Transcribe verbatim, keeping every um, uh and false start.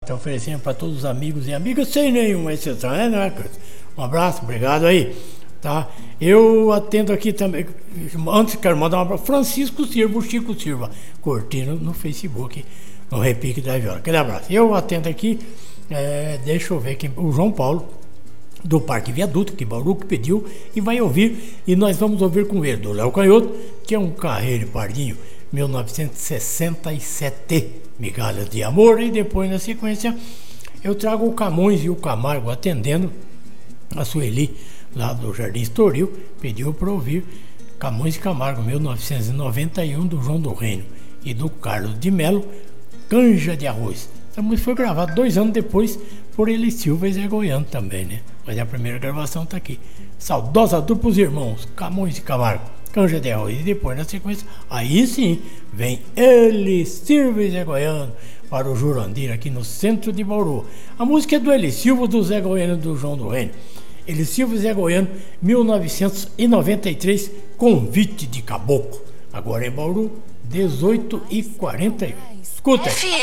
Está oferecendo para todos os amigos e amigas, sem nenhuma exceção, né, não é, Cris? Um abraço, obrigado aí. Tá? Eu atendo aqui também. Antes quero mandar um abraço. Francisco Silva, Chico Silva, curtindo no Facebook, no Repique da Viola. Aquele abraço. Eu atendo aqui, é, deixa eu ver aqui, o João Paulo, do Parque Viaduto, que Bauru que pediu, e vai ouvir, e nós vamos ouvir com ele, do Léo Canhoto, que é um carreiro pardinho, mil novecentos e sessenta e sete, Migalhas de Amor, e depois na sequência eu trago o Camões e o Camargo atendendo a Sueli, lá do Jardim Estoril, pediu para ouvir Camões e Camargo, mil novecentos e noventa e um, do João do Reino e do Carlos de Melo, Canja de Arroz. Essa música foi gravada dois anos depois por Eli Silva e Zé Goiano também, né? Mas a primeira gravação está aqui. Saudosa dupla os irmãos, Camões e Camargo, Canja de Arroz. E depois, na sequência, aí sim, vem Eli Silva e Zé Goiano para o Jurandir, aqui no centro de Bauru. A música é do Eli Silva, do Zé Goiano e do João do Reino. Eli Silva e Zé Goiano, mil novecentos e noventa e três, Convite de Caboclo. Agora em Bauru, dezoito e quarenta e um. Escuta aí.